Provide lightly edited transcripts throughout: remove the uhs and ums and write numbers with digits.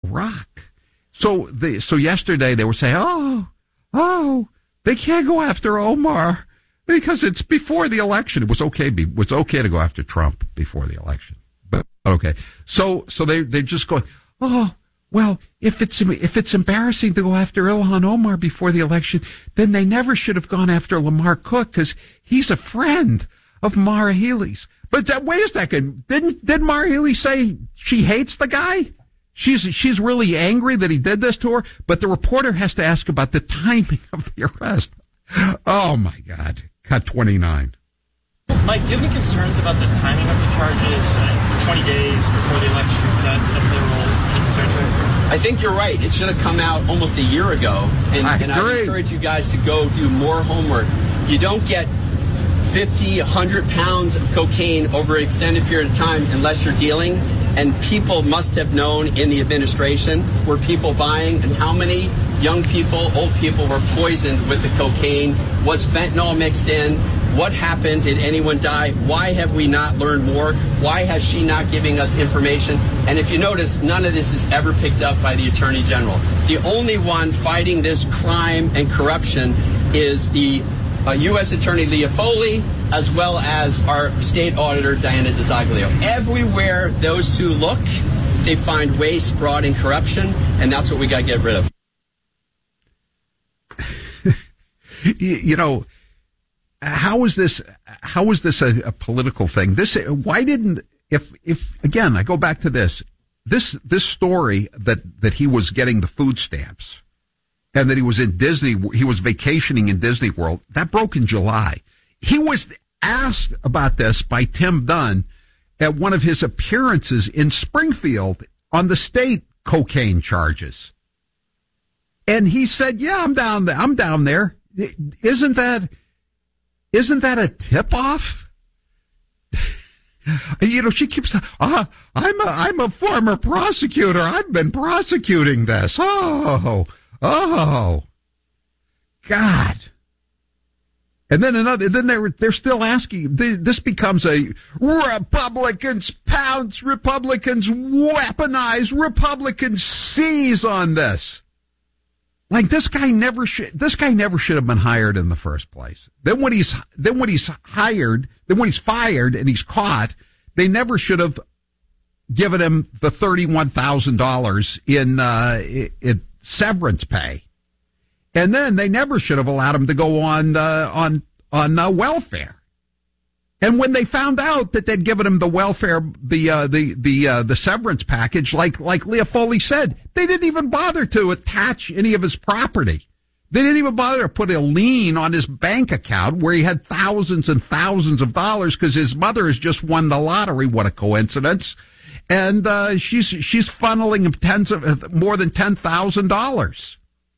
rock. So yesterday they were saying, oh, they can't go after Omar because it's before the election. It was okay to go after Trump before the election, but okay. So they're just going, oh, well, if it's embarrassing to go after Ilhan Omar before the election, then they never should have gone after Lamar Cook because he's a friend of Maura Healey's. But wait a second, did Maura Healey say she hates the guy? She's really angry that he did this to her, but the reporter has to ask about the timing of the arrest. Oh my God. Cut 29. Mike, do you have any concerns about the timing of the charges for 20 days before the election? Is that play a role? Any concerns there? I think you're right. It should have come out almost a year ago. And I encourage you guys to go do more homework. You don't get 50, 100 pounds of cocaine over an extended period of time unless you're dealing. And people must have known in the administration were people buying, and how many young people, old people were poisoned with the cocaine. Was fentanyl mixed in? What happened? Did anyone die? Why have we not learned more? Why has she not giving us information? And if you notice, none of this is ever picked up by the Attorney General. The only one fighting this crime and corruption is the U.S. Attorney Leah Foley, as well as our state auditor, Diana DiZoglio. Everywhere those two look, they find waste, fraud, and corruption, and that's what we got to get rid of. You know, how is this a political thing? If again, I go back to this story that he was getting the food stamps and that he was vacationing in Disney World, that broke in July. He was asked about this by Tim Dunn at one of his appearances in Springfield on the state cocaine charges. And he said, yeah, I'm down there. Isn't that a tip-off? You know, she keeps, I'm a former prosecutor. I've been prosecuting this. Oh, God. And then they're still asking, this becomes a Republicans pounce, Republicans weaponize, Republicans seize on this. Like this guy never should have been hired in the first place. Then when he's fired and he's caught, they never should have given him the $31,000 in severance pay. And then they never should have allowed him to go on welfare. And when they found out that they'd given him the welfare, the severance package, like Leah Foley said, they didn't even bother to attach any of his property. They didn't even bother to put a lien on his bank account where he had thousands and thousands of dollars because his mother has just won the lottery. What a coincidence. And she's funneling him more than $10,000.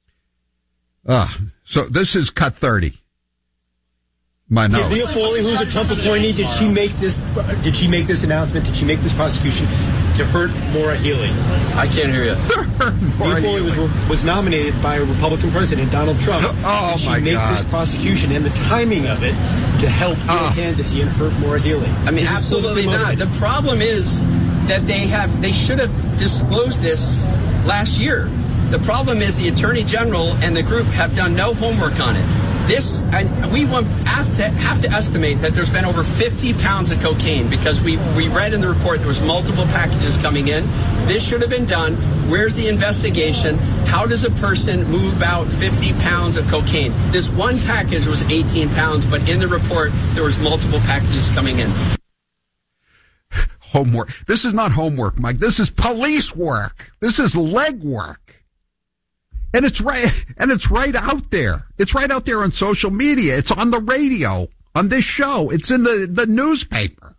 So this is cut 30. My nose. Leah Foley, who's a Trump appointee, did she make this announcement? Did she make this prosecution to hurt Maura Healey? I can't hear you. Leah Foley was nominated by a Republican president, Donald Trump. Oh, she made this prosecution and the timing of it to help her candidacy and hurt Maura Healey. I mean, absolutely not. The problem is that they should have disclosed this last year. The problem is the Attorney General and the group have done no homework on it. We have to estimate that there's been over 50 pounds of cocaine because we read in the report there was multiple packages coming in. This should have been done. Where's the investigation? How does a person move out 50 pounds of cocaine? This one package was 18 pounds, but in the report there was multiple packages coming in. Homework. This is not homework, Mike. This is police work. This is leg work. And it's right out there. It's right out there on social media. It's on the radio, on this show. It's in the newspaper.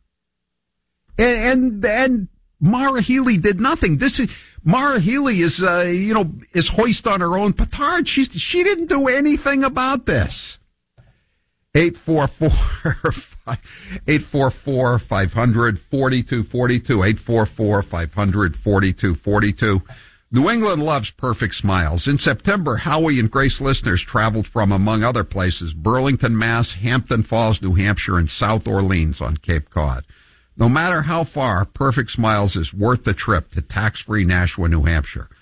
And Maura Healey did nothing. Maura Healey is hoist on her own petard. She didn't do anything about this. 844-500-4242. 844-500-4242. New England loves perfect smiles. In September, Howie and Grace listeners traveled from, among other places, Burlington, Mass., Hampton Falls, New Hampshire, and South Orleans on Cape Cod. No matter how far, Perfect Smiles is worth the trip to tax-free Nashua, New Hampshire.